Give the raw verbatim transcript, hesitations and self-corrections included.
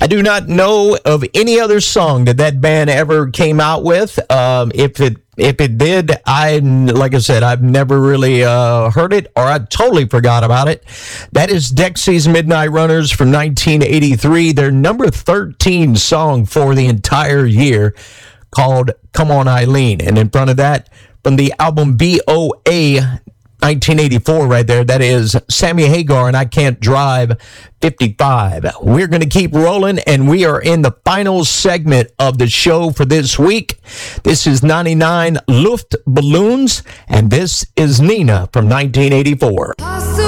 I do not know of any other song that that band ever came out with. Um, if it if it did, I like I said, I've never really uh, heard it, or I totally forgot about it. That is Dexy's Midnight Runners from nineteen eighty-three. Their number thirteen song for the entire year, called "Come On Eileen," and in front of that, from the album B O A nineteen eighty-four right there, that is Sammy Hagar and I Can't Drive fifty-five. We're going to keep rolling, and we are in the final segment of the show for this week. This is ninety-nine Luftballons, and this is Nina from nineteen eighty-four.